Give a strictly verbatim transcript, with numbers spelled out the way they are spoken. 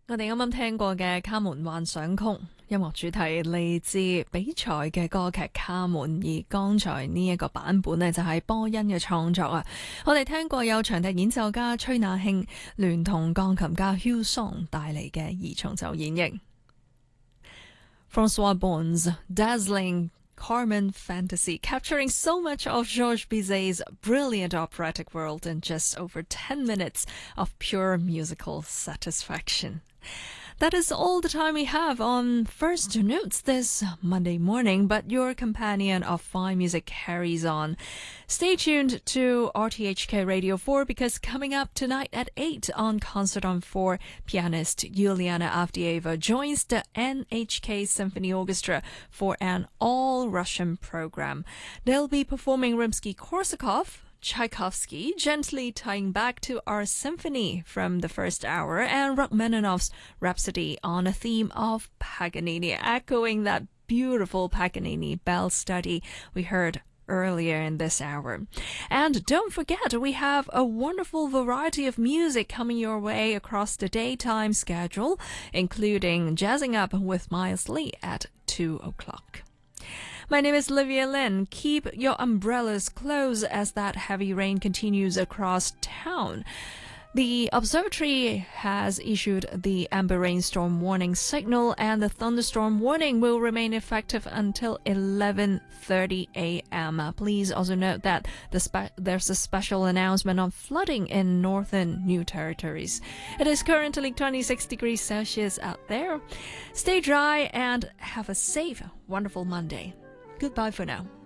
我哋啱啱聽過嘅《卡門幻想曲》音樂主題嚟自比賽嘅歌劇《卡門》，而剛才呢一個版本呢，就係波恩嘅創作啊。我哋聽過有長笛演奏家崔那慶聯同鋼琴家 Hugh Song 帶嚟嘅二重奏演繹。François Bon's dazzling Carmen fantasy, capturing so much of Georges Bizet's brilliant operatic world in just over ten minutes of pure musical satisfaction. That is all the time we have on First Notes this Monday morning, but your companion of fine music carries on. Stay tuned to R T H K Radio four because coming up tonight at eight on Concert on four, pianist Yuliana Avdieva joins the N H K Symphony Orchestra for an all-Russian program. They'll be performing Rimsky-Korsakov, Tchaikovsky, gently tying back to our symphony from the first hour, and Rachmaninoff's Rhapsody on a theme of Paganini, echoing that beautiful Paganini bell study we heard earlier in this hour. And don't forget, we have a wonderful variety of music coming your way across the daytime schedule, including Jazzing Up with Miles Lee at two o'clock. My name is Olivia Lin. Keep your umbrellas close as that heavy rain continues across town. The observatory has issued the amber rainstorm warning signal, and the thunderstorm warning will remain effective until eleven thirty a.m. Please also note that the spe- there's a special announcement on flooding in northern New Territories. It is currently twenty-six degrees Celsius out there. Stay dry and have a safe, wonderful Monday. Goodbye for now.